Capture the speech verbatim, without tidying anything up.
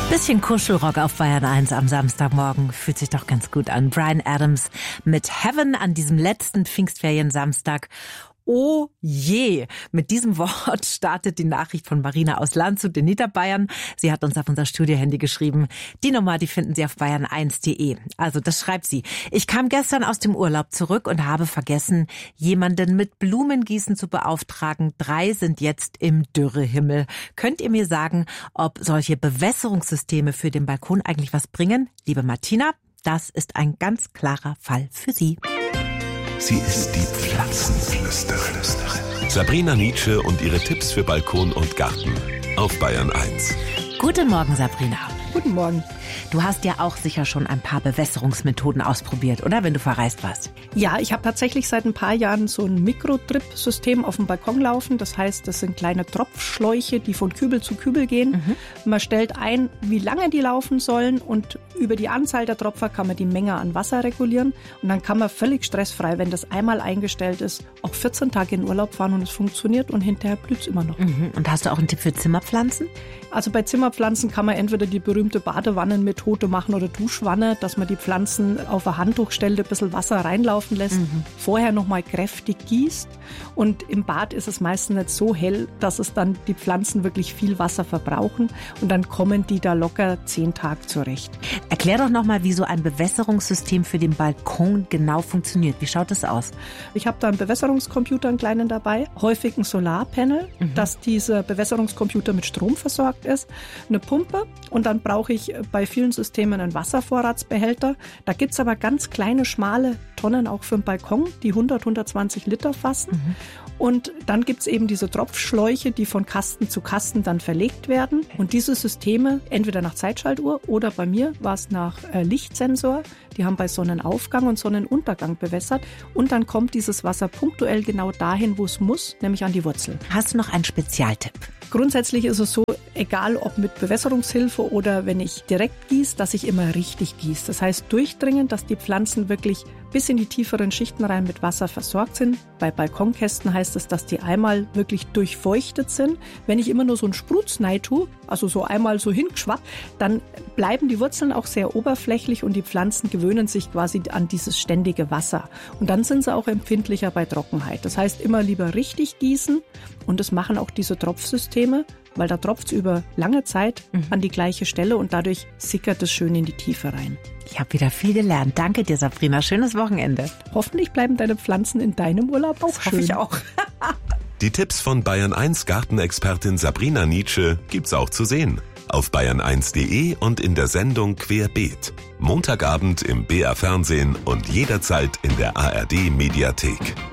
Bisschen Kuschelrock auf Bayern eins am Samstagmorgen. Fühlt sich doch ganz gut an. Bryan Adams mit Heaven an diesem letzten Pfingstferien-Samstag. Oh je, mit diesem Wort startet die Nachricht von Marina aus Landshut in Niederbayern. Sie hat uns auf unser Studiohandy geschrieben. Die Nummer, die finden Sie auf bayern eins punkt de. Also das schreibt sie. Ich kam gestern aus dem Urlaub zurück und habe vergessen, jemanden mit Blumengießen zu beauftragen. Drei sind jetzt im Dürrehimmel. Könnt ihr mir sagen, ob solche Bewässerungssysteme für den Balkon eigentlich was bringen? Liebe Martina, das ist ein ganz klarer Fall für Sie. Sie ist die Pflanzenflüsterin. Sabrina Nitzsche und ihre Tipps für Balkon und Garten auf Bayern eins. Guten Morgen, Sabrina. Guten Morgen. Du hast ja auch sicher schon ein paar Bewässerungsmethoden ausprobiert, oder? Wenn du verreist warst. Ja, ich habe tatsächlich seit ein paar Jahren so ein Mikro-Drip-System auf dem Balkon laufen. Das heißt, das sind kleine Tropfschläuche, die von Kübel zu Kübel gehen. Mhm. Man stellt ein, wie lange die laufen sollen, und über die Anzahl der Tropfer kann man die Menge an Wasser regulieren. Und dann kann man völlig stressfrei, wenn das einmal eingestellt ist, auch vierzehn Tage in Urlaub fahren und es funktioniert und hinterher blüht es immer noch. Mhm. Und hast du auch einen Tipp für Zimmerpflanzen? Also bei Zimmerpflanzen kann man entweder die berühmte Badewannenmethode machen oder Duschwanne, dass man die Pflanzen auf ein Handtuch stellt, ein bisschen Wasser reinlaufen lässt, mhm. vorher nochmal kräftig gießt. Und im Bad ist es meistens nicht so hell, dass es dann die Pflanzen wirklich viel Wasser verbrauchen, und dann kommen die da locker zehn Tage zurecht. Erklär doch nochmal, wie so ein Bewässerungssystem für den Balkon genau funktioniert. Wie schaut das aus? Ich habe da einen Bewässerungscomputer, einen kleinen dabei, häufig ein Solarpanel, mhm. dass dieser Bewässerungscomputer mit Strom versorgt ist, eine Pumpe, und dann brauche ich bei vielen Systemen einen Wasservorratsbehälter. Da gibt es aber ganz kleine, schmale Tonnen auch für den Balkon, die hundert, hundertzwanzig Liter fassen. Mhm. Und dann gibt es eben diese Tropfschläuche, die von Kasten zu Kasten dann verlegt werden. Und diese Systeme, entweder nach Zeitschaltuhr oder bei mir war es nach äh, Lichtsensor, die haben bei Sonnenaufgang und Sonnenuntergang bewässert. Und dann kommt dieses Wasser punktuell genau dahin, wo es muss, nämlich an die Wurzel. Hast du noch einen Spezialtipp? Grundsätzlich ist es so, egal ob mit Bewässerungshilfe oder wenn ich direkt gieße, dass ich immer richtig gieße. Das heißt durchdringen, dass die Pflanzen wirklich bis in die tieferen Schichten rein mit Wasser versorgt sind. Bei Balkonkästen heißt es, dass die einmal wirklich durchfeuchtet sind. Wenn ich immer nur so einen Sprutz rein tue, also so einmal so hingeschwappt, dann bleiben die Wurzeln auch sehr oberflächlich und die Pflanzen gewöhnen sich quasi an dieses ständige Wasser. Und dann sind sie auch empfindlicher bei Trockenheit. Das heißt, immer lieber richtig gießen, und das machen auch diese Tropfsysteme, weil da tropft es über lange Zeit mhm. an die gleiche Stelle und dadurch sickert es schön in die Tiefe rein. Ich habe wieder viel gelernt. Danke dir, Sabrina. Schönes Wochenende. Hoffentlich bleiben deine Pflanzen in deinem Urlaub auch das schön. Hoffe ich auch. Die Tipps von Bayern eins Gartenexpertin Sabrina Nitzsche gibt's auch zu sehen auf bayern eins punkt de und in der Sendung Querbeet. Montagabend im B R Fernsehen und jederzeit in der A R D Mediathek.